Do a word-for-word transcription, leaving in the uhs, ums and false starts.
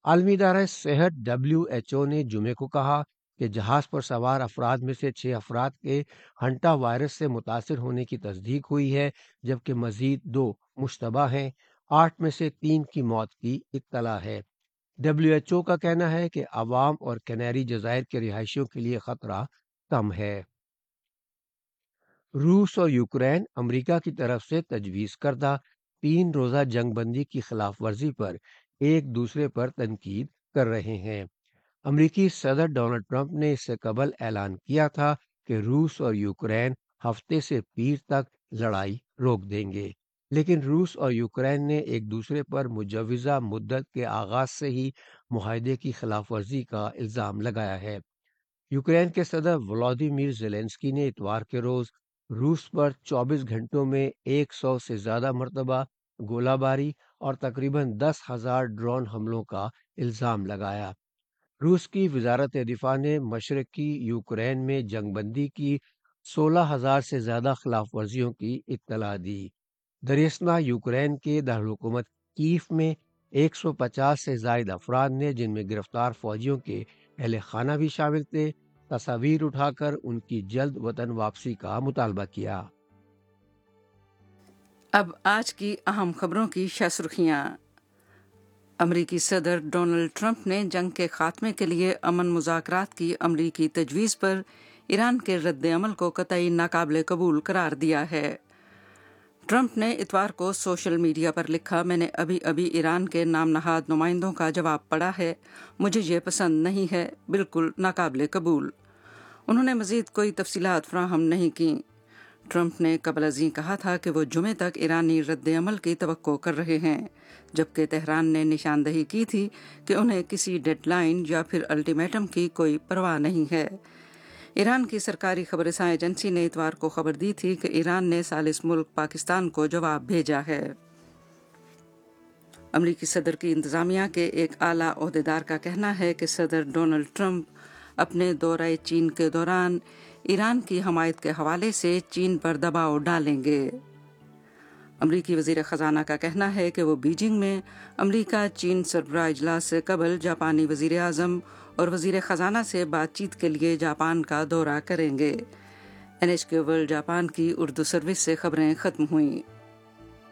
عالمی ادارہ صحت ڈبلیو ایچ او نے جمعے کو کہا کہ جہاز پر سوار افراد میں سے چھ افراد کے ہنٹا وائرس سے متاثر ہونے کی تصدیق ہوئی ہے، جبکہ مزید دو مشتبہ ہیں۔ آٹھ میں سے تین کی موت کی اطلاع ہے۔ ڈبلیو ایچ او کا کہنا ہے کہ عوام اور کینیری جزائر کے رہائشیوں کے لیے خطرہ کم ہے۔ روس اور یوکرین امریکہ کی طرف سے تجویز کردہ تین روزہ جنگ بندی کی خلاف ورزی پر ایک دوسرے پر تنقید کر رہے ہیں۔ امریکی صدر ڈونلڈ ٹرمپ نے اس سے قبل اعلان کیا تھا کہ روس اور یوکرین ہفتے سے پیر تک لڑائی روک دیں گے، لیکن روس اور یوکرین نے ایک دوسرے پر مجوزہ مدت کے آغاز سے ہی معاہدے کی خلاف ورزی کا الزام لگایا ہے۔ یوکرین کے صدر ولادیمیر زیلنسکی نے اتوار کے روز روس پر چوبیس گھنٹوں میں ایک سو سے زیادہ مرتبہ گولہ باری اور تقریباً دس ہزار ڈرون حملوں کا الزام لگایا۔ روس کی وزارت دفاع نے مشرقی یوکرین میں جنگ بندی کی سولہ ہزار سے زیادہ خلاف ورزیوں کی اطلاع دی۔ دریاسنا یوکرین کے دارالحکومت کیف میں ایک سو پچاس سے زائد افراد نے، جن میں گرفتار فوجیوں کے اہل خانہ بھی شامل تھے، تصاویر اٹھا کر ان کی جلد وطن واپسی کا مطالبہ کیا۔ اب آج کی اہم خبروں کی شہ سرخیاں۔ امریکی صدر ڈونلڈ ٹرمپ نے جنگ کے خاتمے کے لیے امن مذاکرات کی امریکی تجویز پر ایران کے رد عمل کو قطعی ناقابل قبول قرار دیا ہے۔ ٹرمپ نے اتوار کو سوشل میڈیا پر لکھا، میں نے ابھی ابھی ایران کے نام نہاد نمائندوں کا جواب پڑھا ہے، مجھے یہ پسند نہیں ہے، بالکل ناقابل قبول۔ انہوں نے مزید کوئی تفصیلات فراہم نہیں کیں۔ ٹرمپ نے قبل ازیں کہا تھا کہ وہ جمعے تک ایرانی رد عمل کی توقع کر رہے ہیں، جبکہ تہران نے نشاندہی کی تھی کہ انہیں کسی ڈیڈ لائن یا پھر الٹیمیٹم کی کوئی پرواہ نہیں ہے۔ ایران کی سرکاری خبر رساں ایجنسی نے اتوار کو خبر دی تھی کہ ایران نے ثالث ملک پاکستان کو جواب بھیجا ہے۔ امریکی صدر کی انتظامیہ کے ایک اعلیٰ عہدیدار کا کہنا ہے کہ صدر ڈونلڈ ٹرمپ اپنے دورہ چین کے دوران ایران کی حمایت کے حوالے سے چین پر دباؤ ڈالیں گے۔ امریکی وزیر خزانہ کا کہنا ہے کہ وہ بیجنگ میں امریکہ چین سربراہ اجلاس سے قبل جاپانی وزیر اعظم اور وزیر خزانہ سے بات چیت کے لیے جاپان کا دورہ کریں گے۔ این ایچ کے ورلڈ جاپان کی اردو سروس سے خبریں ختم ہوئیں۔